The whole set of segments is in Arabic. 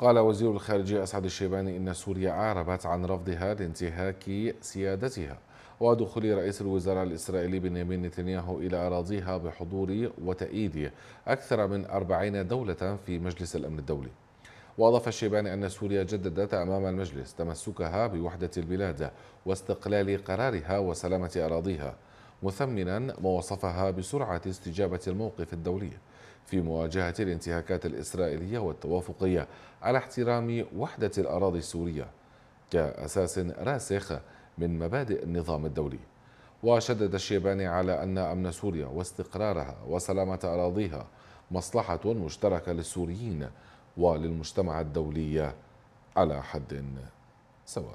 قال وزير الخارجية أسعد الشيباني إن سوريا أعربت عن رفضها لانتهاك سيادتها ودخول رئيس الوزراء الإسرائيلي بنيامين نتنياهو إلى أراضيها بحضور وتأييد أكثر من 40 دولة في مجلس الأمن الدولي. وأضاف الشيباني أن سوريا جددت أمام المجلس تمسكها بوحدة البلاد واستقلال قرارها وسلامة أراضيها، مثمنا ما وصفها بسرعة استجابة الموقف الدولي في مواجهة الانتهاكات الإسرائيلية والتوافق على احترام وحدة الأراضي السورية كأساس راسخ من مبادئ النظام الدولي. وشدد الشيباني على أن أمن سوريا واستقرارها وسلامة أراضيها مصلحة مشتركة للسوريين وللمجتمع الدولي على حد سواء.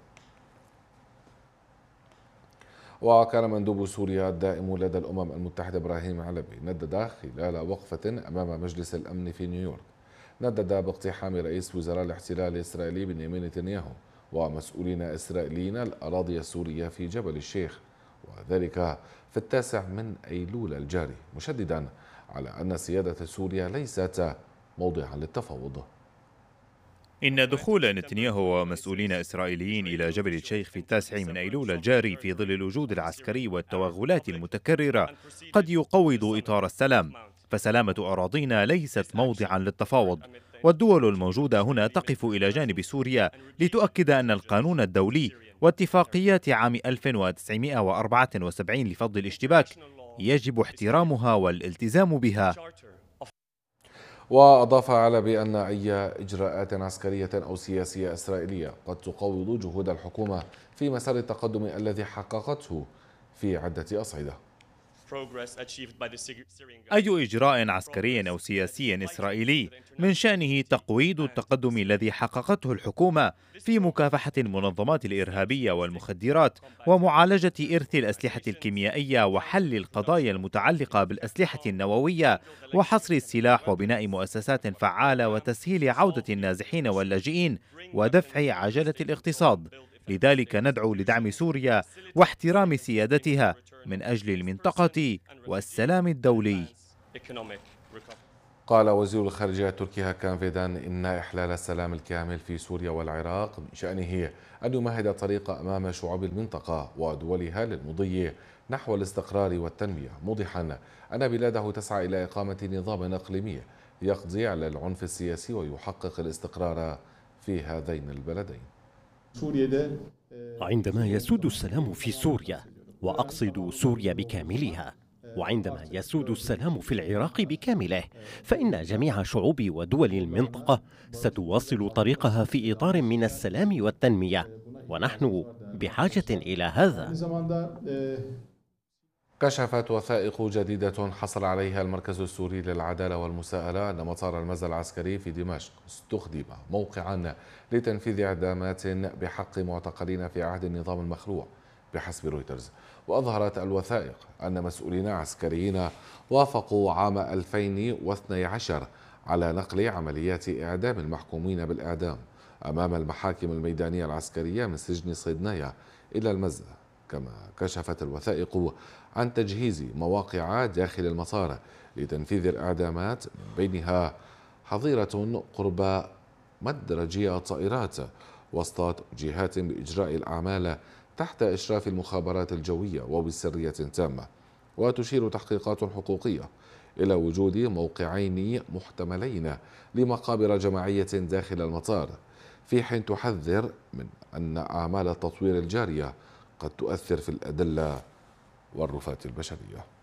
وكان مندوب سوريا الدائم لدى الأمم المتحدة إبراهيم علبي ندد خلال وقفة أمام مجلس الأمن في نيويورك باقتحام رئيس وزراء الاحتلال الإسرائيلي بنيامين نتنياهو ومسؤولين إسرائيليين الأراضي السورية في جبل الشيخ، وذلك في 9 من أيلول الجاري، مشددا على أن سيادة سوريا ليست موضعا للتفاوض. إن دخول نتنياهو ومسؤولين إسرائيليين إلى جبل الشيخ في 9 من أيلول الجاري في ظل الوجود العسكري والتوغلات المتكررة قد يقوض إطار السلام، فسلامة أراضينا ليست موضعا للتفاوض، والدول الموجودة هنا تقف إلى جانب سوريا لتؤكد أن القانون الدولي واتفاقيات عام 1974 لفض الاشتباك يجب احترامها والالتزام بها. وأضاف علبي أن أي إجراءات عسكرية أو سياسية إسرائيلية قد تقوض جهود الحكومة في مسار التقدم الذي حققته في عدة أصعدة. أي إجراء عسكري أو سياسي إسرائيلي من شأنه تقويض التقدم الذي حققته الحكومة في مكافحة المنظمات الإرهابية والمخدرات ومعالجة إرث الأسلحة الكيميائية وحل القضايا المتعلقة بالأسلحة النووية وحصر السلاح وبناء مؤسسات فعالة وتسهيل عودة النازحين واللاجئين ودفع عجلة الاقتصاد. لذلك ندعو لدعم سوريا واحترام سيادتها من أجل المنطقة والسلام الدولي. قال وزير الخارجية التركي هاكان فيدان إن إحلال السلام الكامل في سوريا والعراق من شأنه أن يمهد طريق أمام شعوب المنطقة ودولها للمضي نحو الاستقرار والتنمية، موضحا أن بلاده تسعى إلى إقامة نظام إقليمي يقضي على العنف السياسي ويحقق الاستقرار في هذين البلدين. عندما يسود السلام في سوريا، وأقصد سوريا بكاملها، وعندما يسود السلام في العراق بكامله، فإن جميع شعوب ودول المنطقة ستواصل طريقها في إطار من السلام والتنمية، ونحن بحاجة إلى هذا. كشفت وثائق جديدة حصل عليها المركز السوري للعدالة والمساءلة أن مطار المزا العسكري في دمشق استخدم موقعا لتنفيذ إعدامات بحق معتقلين في عهد النظام المخلوع بحسب رويترز. وأظهرت الوثائق أن مسؤولين عسكريين وافقوا عام 2012 على نقل عمليات إعدام المحكومين بالإعدام أمام المحاكم الميدانية العسكرية من سجن صيدنايا إلى المزا. كما كشفت الوثائق عن تجهيز مواقع داخل المطار لتنفيذ الإعدامات، بينها حظيرة قرب مدرجي الطائرات، وسط جهات بإجراء الأعمال تحت إشراف المخابرات الجوية وبسرية تامة. وتشير تحقيقات حقوقية إلى وجود موقعين محتملين لمقابر جماعية داخل المطار، في حين تحذر من أن أعمال التطوير الجارية قد تؤثر في الأدلة والرفات البشرية.